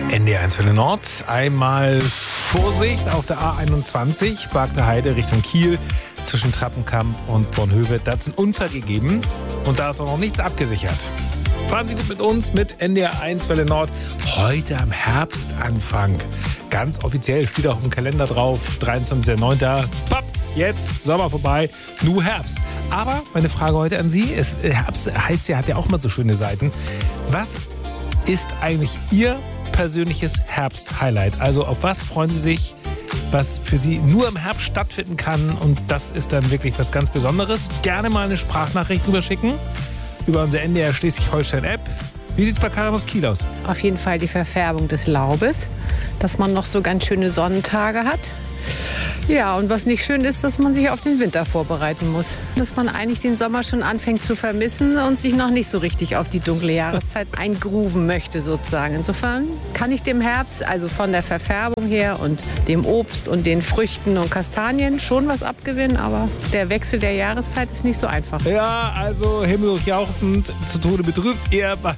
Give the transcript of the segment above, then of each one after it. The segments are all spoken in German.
NDR1 Welle Nord. Einmal Vorsicht auf der A21, Bargter Heide Richtung Kiel, zwischen Trappenkamp und Bornhöve. Da hat es einen Unfall gegeben und da ist auch noch nichts abgesichert. Fahren Sie gut mit uns mit NDR1 Welle Nord. Heute am Herbstanfang. Ganz offiziell steht auch im Kalender drauf, 23.09. Papp, jetzt Sommer vorbei, nur Herbst. Aber meine Frage heute an Sie ist, Herbst heißt ja, hat ja auch mal so schöne Seiten. Was ist eigentlich Ihr persönliches Herbst-Highlight? Also auf was freuen Sie sich, was für Sie nur im Herbst stattfinden kann? Und das ist dann wirklich was ganz Besonderes. Gerne mal eine Sprachnachricht rüberschicken über unsere NDR Schleswig-Holstein-App. Wie sieht es bei Karin aus Kiel aus? Auf jeden Fall die Verfärbung des Laubes, dass man noch so ganz schöne Sonnentage hat. Ja, und was nicht schön ist, dass man sich auf den Winter vorbereiten muss. Dass man eigentlich den Sommer schon anfängt zu vermissen und sich noch nicht so richtig auf die dunkle Jahreszeit eingrooven möchte sozusagen. Insofern kann ich dem Herbst, also von der Verfärbung her und dem Obst und den Früchten und Kastanien schon was abgewinnen, aber der Wechsel der Jahreszeit ist nicht so einfach. Ja, also himmelhochjauchzend, zu Tode betrübt eher bei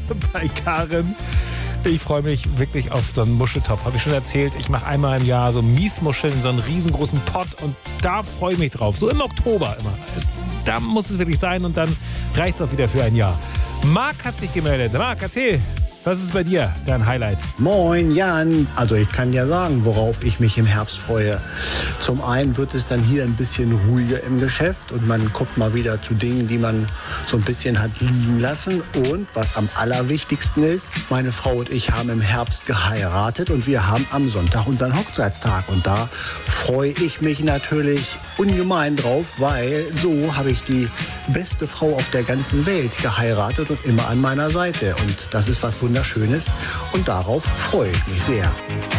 Karin. Ich freue mich wirklich auf so einen Muscheltopf. Habe ich schon erzählt, ich mache einmal im Jahr so Miesmuscheln in so einen riesengroßen Pott und da freue ich mich drauf. So im Oktober immer. Da muss es wirklich sein und dann reicht es auch wieder für ein Jahr. Marc hat sich gemeldet. Marc, erzähl. Was ist bei dir dein Highlight? Moin Jan, also ich kann ja sagen, worauf ich mich im Herbst freue. Zum einen wird es dann hier ein bisschen ruhiger im Geschäft und man guckt mal wieder zu Dingen, die man so ein bisschen hat liegen lassen. Und was am allerwichtigsten ist, meine Frau und ich haben im Herbst geheiratet und wir haben am Sonntag unseren Hochzeitstag. Und da freue ich mich natürlich ungemein drauf, weil so habe ich die beste Frau auf der ganzen Welt geheiratet und immer an meiner Seite. Und das ist was Wunderschönes und darauf freue ich mich sehr.